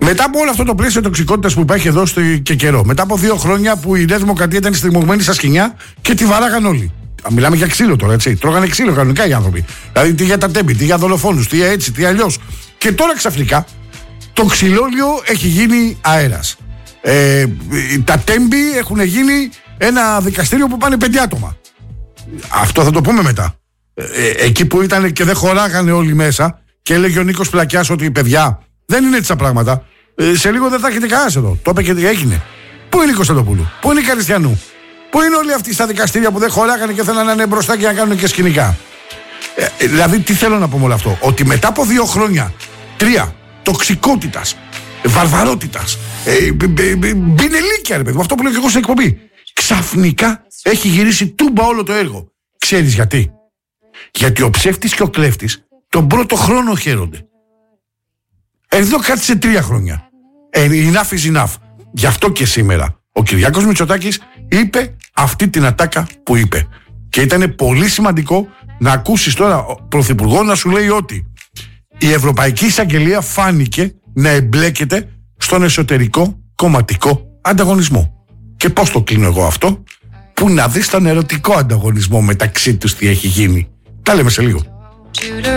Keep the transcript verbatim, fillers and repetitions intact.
Μετά από όλο αυτό το πλαίσιο τοξικότητας που υπάρχει εδώ στο και καιρό, μετά από δύο χρόνια που η Νέα Δημοκρατία ήταν στριμωγμένη στα σκοινιά και τη βαράγαν όλοι. Μιλάμε για ξύλο τώρα, έτσι. Τρώγανε ξύλο κανονικά οι άνθρωποι. Δηλαδή, τι για τα τέμπη, τι για δολοφόνους, τι για έτσι, τι αλλιώς. Και τώρα ξαφνικά το ξυλόλιο έχει γίνει αέρας. Ε, τα τέμπη έχουν γίνει ένα δικαστήριο που πάνε πέντε άτομα. Αυτό θα το πούμε μετά. Ε, εκεί που ήταν και δεν χωράγανε όλοι μέσα και έλεγε ο Νίκος Πλακιάς ότι παιδιά δεν είναι έτσι τα πράγματα. Ε, σε λίγο δεν θα έχετε κανένα εδώ. Το είπε και τι έγινε. Πού είναι η Κωνσταντοπούλου, πού είναι η Καριστιανού, πού είναι όλοι αυτοί στα δικαστήρια που δεν χωράγανε και θέλανε να είναι μπροστά και να κάνουν και σκηνικά. Ε, δηλαδή, τι θέλω να πω με όλο αυτό. Ότι μετά από δύο χρόνια, τρία, τοξικότητας, βαρβαρότητας, ε, μπινελίκια, ρε παιδί, αυτό που λέω και εγώ στην εκπομπή, ξαφνικά έχει γυρίσει τούμπα όλο το έργο. Ξέρεις γιατί? Γιατί ο ψεύτης και ο κλέφτης τον πρώτο χρόνο χαίρονται. Εδώ κάτσε τρία χρόνια. Ε, enough is enough. Γι' αυτό και σήμερα ο Κυριάκος Μητσοτάκης είπε αυτή την ατάκα που είπε. Και ήταν πολύ σημαντικό να ακούσεις τώρα ο Πρωθυπουργό να σου λέει ότι η Ευρωπαϊκή Εισαγγελία φάνηκε να εμπλέκεται στον εσωτερικό κομματικό ανταγωνισμό. Και πώς το κλείνω εγώ αυτό? Που να δεις τον ερωτικό ανταγωνισμό μεταξύ τους τι έχει γίνει. Τα λέμε σε λίγο.